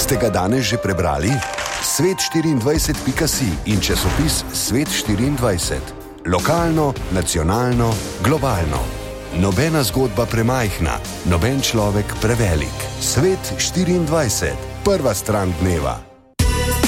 Ste ga danes že prebrali? Svet24.si in časopis Svet24. Lokalno, nacionalno, globalno. Nobena zgodba premajhna, noben človek prevelik. Svet24. Prva stran dneva.